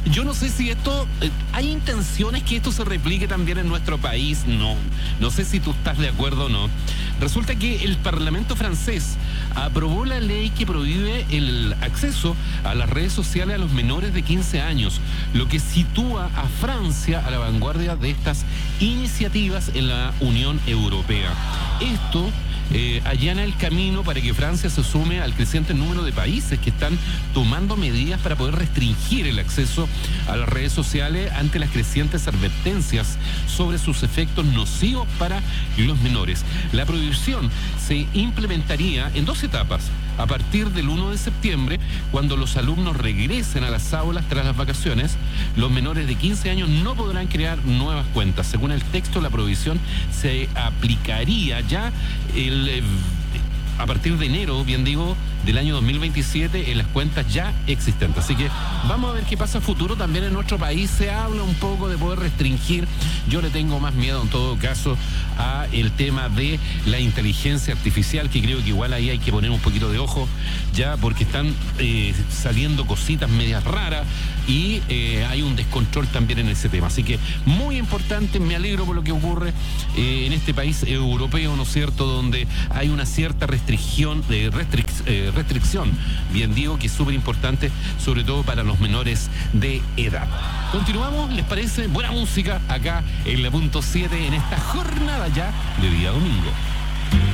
Yo no sé si esto, hay intenciones que esto se replique también en nuestro país. No sé si tú estás de acuerdo o no. Resulta que el Parlamento francés aprobó la ley que prohíbe el acceso a las redes sociales a los menores de 15 años, lo que sitúa a Francia a la vanguardia de estas iniciativas en la Unión Europea. Esto allana el camino para que Francia se sume al creciente número de países que están tomando medidas para poder restringir el acceso a las redes sociales ante las crecientes advertencias sobre sus efectos nocivos para los menores. La prohibición se implementaría en 2 etapas. A partir del 1 de septiembre, cuando los alumnos regresen a las aulas tras las vacaciones, los menores de 15 años no podrán crear nuevas cuentas. Según el texto, la prohibición se aplicaría ya a partir de enero, bien digo, del año 2027 en las cuentas ya existentes. Así que vamos a ver qué pasa a futuro. También en nuestro país se habla un poco de poder restringir. Yo le tengo más miedo en todo caso a el tema de la inteligencia artificial, que creo que igual ahí hay que poner un poquito de ojo ya, porque están saliendo cositas medias raras y hay un descontrol también en ese tema. Así que muy importante, me alegro por lo que ocurre en este país europeo, ¿no es cierto?, donde hay una cierta restricción, bien digo, que es súper importante, sobre todo para los menores de edad. Continuamos, ¿les parece? Buena música acá en la punto 7 en esta jornada ya de día domingo.